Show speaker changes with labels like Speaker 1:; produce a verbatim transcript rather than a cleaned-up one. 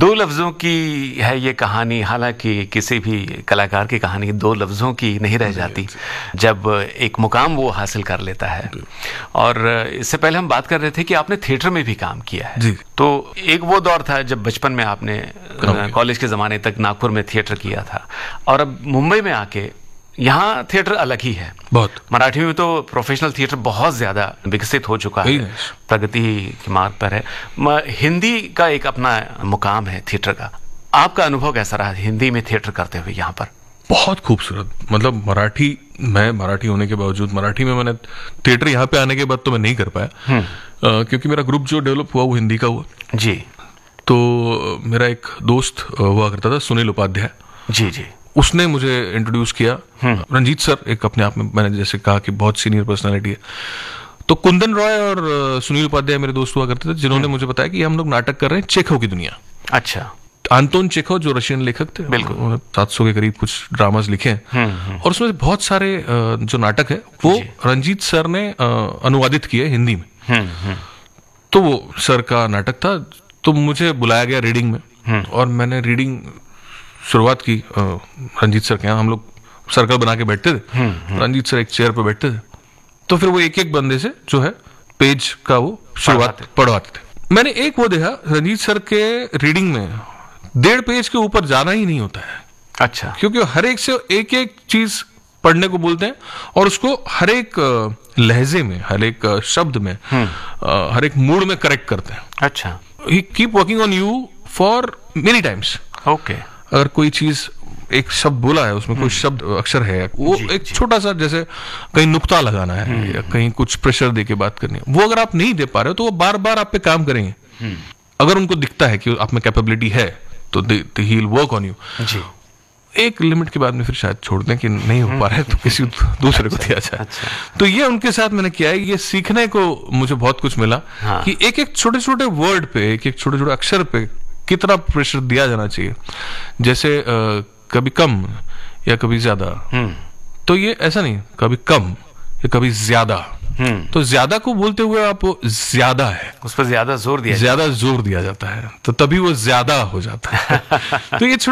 Speaker 1: दो लफ्ज़ों की है ये कहानी, हालांकि किसी भी कलाकार की कहानी दो लफ्ज़ों की नहीं रह जाती जब एक मुकाम वो हासिल कर लेता है। और इससे पहले हम बात कर रहे थे कि आपने थिएटर में भी काम किया है
Speaker 2: जी।
Speaker 1: तो एक वो दौर था जब बचपन में आपने कॉलेज के ज़माने तक नागपुर में थिएटर किया था, और अब मुंबई में आके यहाँ थिएटर अलग ही है
Speaker 2: बहुत।
Speaker 1: मराठी में तो प्रोफेशनल थिएटर बहुत ज्यादा विकसित हो चुका है, प्रगति के मार्ग पर है। हिंदी का एक अपना मुकाम है थिएटर का। आपका अनुभव कैसा रहा हिंदी में थिएटर करते हुए यहाँ पर?
Speaker 2: बहुत खूबसूरत। मतलब मराठी, मैं मराठी होने के बावजूद मराठी में मैंने थिएटर यहाँ पे आने के बाद तो मैं नहीं कर पाया, uh, क्योंकि मेरा ग्रुप जो डेवलप हुआ वो हिंदी का हुआ
Speaker 1: जी।
Speaker 2: तो मेरा एक दोस्त हुआ करता था सुनील उपाध्याय
Speaker 1: जी जी,
Speaker 2: उसने मुझे इंट्रोड्यूस किया। रंजीत सर एक अपने आप में, मैंने जैसे कहा कि बहुत सीनियर पर्सनालिटी है, तो कुंदन रॉय और सुनील उपाध्याय मेरे दोस्त हुआ करते थे जिन्होंने मुझे बताया कि हम लोग नाटक कर रहे हैं चेखव की दुनिया।
Speaker 1: अच्छा।
Speaker 2: आंतोन चेखव जो रशियन लेखक थे,
Speaker 1: बिल्कुल
Speaker 2: सात सौ के करीब कुछ ड्रामास लिखे हैं और उसमें बहुत सारे जो नाटक है वो रंजीत सर ने अनुवादित किए हिंदी में। तो वो सर का नाटक था, तो मुझे बुलाया गया रीडिंग में और मैंने रीडिंग शुरुआत की। रंजीत सर के यहाँ हम लोग सर्कल बना के बैठते थे, रंजीत सर एक चेयर पे बैठते थे, तो फिर वो एक एक बंदे से जो है पेज का वो शुरुआत पढ़वाते थे। मैंने एक वो देखा रंजीत सर के रीडिंग में डेढ़ पेज के ऊपर जाना ही नहीं होता है।
Speaker 1: अच्छा।
Speaker 2: क्योंकि हर एक से एक एक चीज पढ़ने को बोलते हैं और उसको हर एक लहजे में, हर एक शब्द में, हर एक मूड में करेक्ट करते हैं।
Speaker 1: अच्छा।
Speaker 2: ही keep working on you for many times.
Speaker 1: Okay.
Speaker 2: अगर कोई चीज, एक शब्द बोला है, उसमें कोई शब्द अक्षर है, वो जी, एक छोटा सा, जैसे कहीं नुक्ता लगाना है या कहीं कुछ प्रेशर दे के बात करनी है, वो अगर आप नहीं दे पा रहे हो तो वो बार बार आप पे काम करेंगे। अगर उनको दिखता है कि आप में कैपेबिलिटी है तो he will work on you. एक लिमिट के बाद में फिर शायद छोड़ दें कि नहीं हो पा रहा है तो किसी दूसरे को दिया जाए। अच्छा। तो ये उनके साथ मैंने किया है। ये सीखने को मुझे बहुत कुछ मिला। हाँ। कि एक एक छोटे छोटे वर्ड पे, एक एक छोटे छोटे अक्षर पे कितना प्रेशर दिया जाना चाहिए। जैसे आ, कभी कम या कभी ज्यादा, तो ये ऐसा नहीं, कभी कम या कभी ज्यादा। तो ज्यादा को बोलते हुए आप ज्यादा है,
Speaker 1: उस पर ज्यादा जोर दिया
Speaker 2: ज्यादा जोर दिया जाता है, तो तभी वो ज्यादा हो जाता है। तो ये